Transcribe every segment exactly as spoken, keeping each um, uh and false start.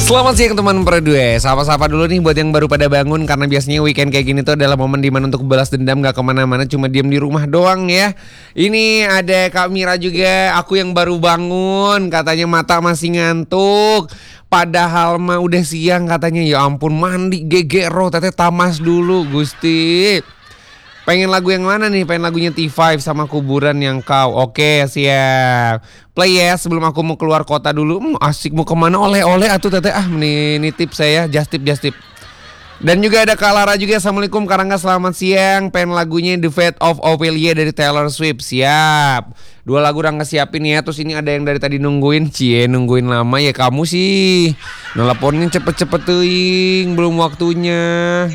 Selamat siang teman Perdue. Sapa-sapa dulu nih buat yang baru pada bangun. Karena biasanya weekend kayak gini tuh adalah momen dimana untuk balas dendam, gak kemana-mana, cuma diem di rumah doang ya. Ini ada Kak Mira juga. Aku yang baru bangun, katanya mata masih ngantuk. Padahal mah udah siang katanya. Ya ampun, mandi gegero, teteh tamas dulu Gusti. Pengen lagu yang mana nih? Pengen lagunya T lima sama Kuburan Yang Kau. Oke, siap. Play ya sebelum aku mau keluar kota dulu. Hmm, asik mau kemana? Oleh-oleh atuh teteh. Ah, ini, ini tips saya. Just tip, just tip. Dan juga ada Kak Lara juga. Assalamualaikum Karangga, selamat siang. Pengen lagunya The Fate of Ophelia dari Taylor Swift. Siap. Dua lagu Rangga siapin ya. Terus ini ada yang dari tadi nungguin. Cie, nungguin lama ya kamu sih. Nelponin cepet-cepet tuh, belum waktunya.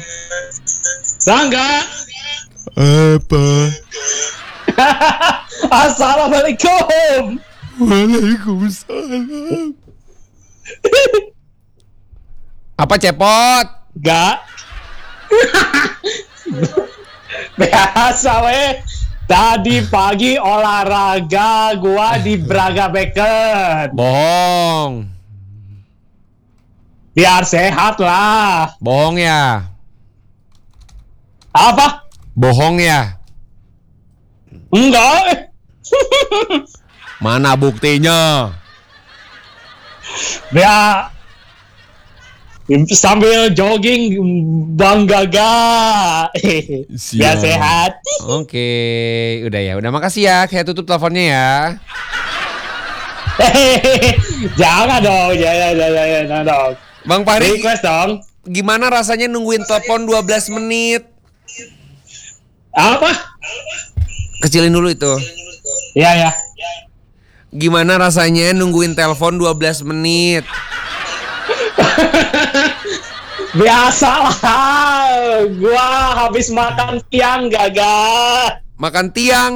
Rangga. Apa? Assalamualaikum. Waalaikumsalam. Apa cepot? Gak. Biasa weh. Tadi pagi olahraga gua di Braga Bacon. Bohong. Biar sehat lah. Bohong ya. Apa? Bohong ya. Enggak. Mana buktinya? Ya. Sambil jogging Bang Gaga. Biar sehat. Oke, udah ya. Udah makasih ya. Saya tutup teleponnya ya. Jangan dong, jangan, jangan, jangan dong. Bang Fahri, request dong. Gimana rasanya nungguin telepon dua belas menit? Apa? Kecilin dulu itu. Iya, ya. Gimana rasanya nungguin telepon dua belas menit? Biasalah. Gua habis makan tiang, Gaga. Makan tiang?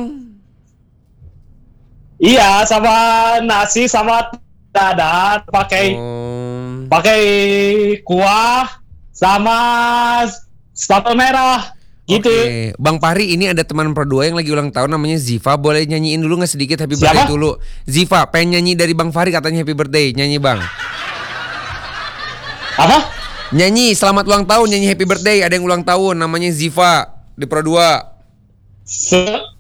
Iya, sama nasi sama dadar pakai um... pakai kuah sama sambal merah. Gitu. Oke, Bang Fahri, ini ada teman Perdua yang lagi ulang tahun namanya Ziva. Boleh nyanyiin dulu nggak sedikit happy birthday dulu? Ziva, pengen nyanyi dari Bang Fahri katanya happy birthday. Nyanyi Bang. Apa? Nyanyi selamat ulang tahun, nyanyi happy birthday. Ada yang ulang tahun namanya Ziva di Perdua. Se-